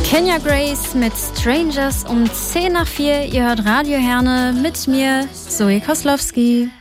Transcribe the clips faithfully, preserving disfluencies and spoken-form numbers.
Kenya Grace mit Strangers um zehn nach vier. Ihr hört Radio Herne mit mir, Zoe Koslowski.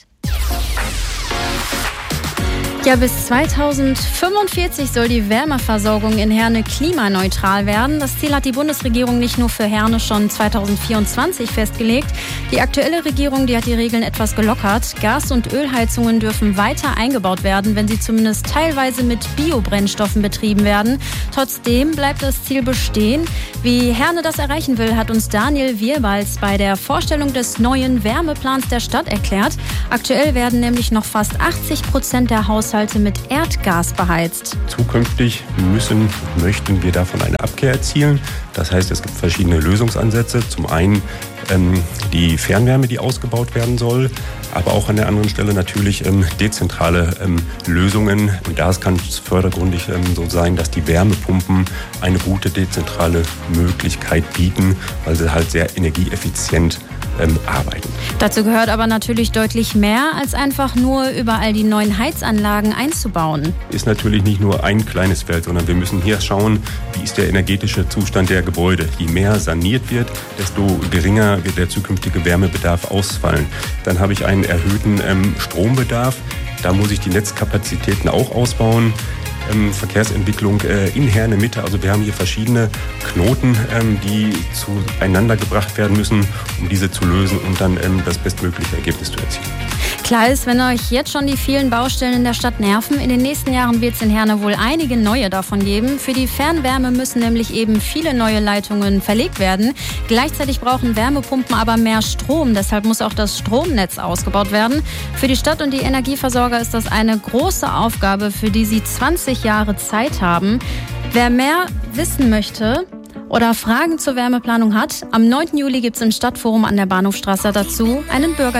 Ja, bis zweitausendfünfundvierzig soll die Wärmeversorgung in Herne klimaneutral werden. Das Ziel hat die Bundesregierung nicht nur für Herne schon zweitausendvierundzwanzig festgelegt. Die aktuelle Regierung, die hat die Regeln etwas gelockert. Gas- und Ölheizungen dürfen weiter eingebaut werden, wenn sie zumindest teilweise mit Biobrennstoffen betrieben werden. Trotzdem bleibt das Ziel bestehen. Wie Herne das erreichen will, hat uns Daniel Wierbals bei der Vorstellung des neuen Wärmeplans der Stadt erklärt. Aktuell werden nämlich noch fast achtzig Prozent der Haushalte mit Erdgas beheizt. Zukünftig müssen, möchten wir davon eine Abkehr erzielen. Das heißt, es gibt verschiedene Lösungsansätze. Zum einen ähm, die Fernwärme, die ausgebaut werden soll, aber auch an der anderen Stelle natürlich ähm, dezentrale ähm, Lösungen. Und da kann es fördergründig ähm, so sein, dass die Wärmepumpen eine gute dezentrale Möglichkeit bieten, weil sie halt sehr energieeffizient ähm, arbeiten. Dazu gehört aber natürlich deutlich mehr, als einfach nur überall die neuen Heizanlagen einzubauen. Ist natürlich nicht nur ein kleines Feld, sondern wir müssen hier schauen, wie ist der energetische Zustand der Gebäude. Je mehr saniert wird, desto geringer wird der zukünftige Wärmebedarf ausfallen. Dann habe ich einen erhöhten ähm, Strombedarf. Da muss ich die Netzkapazitäten auch ausbauen. Ähm, Verkehrsentwicklung äh, in Herne Mitte. Also wir haben hier verschiedene Knoten, ähm, die zueinander gebracht werden müssen, um diese zu lösen und dann ähm, das bestmögliche Ergebnis zu erzielen. Klar ist, wenn euch jetzt schon die vielen Baustellen in der Stadt nerven, in den nächsten Jahren wird es in Herne wohl einige neue davon geben. Für die Fernwärme müssen nämlich eben viele neue Leitungen verlegt werden. Gleichzeitig brauchen Wärmepumpen aber mehr Strom. Deshalb muss auch das Stromnetz ausgebaut werden. Für die Stadt und die Energieversorger ist das eine große Aufgabe, für die sie zwanzig Jahre Zeit haben. Wer mehr wissen möchte oder Fragen zur Wärmeplanung hat, am neunten Juli gibt es im Stadtforum an der Bahnhofstraße dazu einen Bürger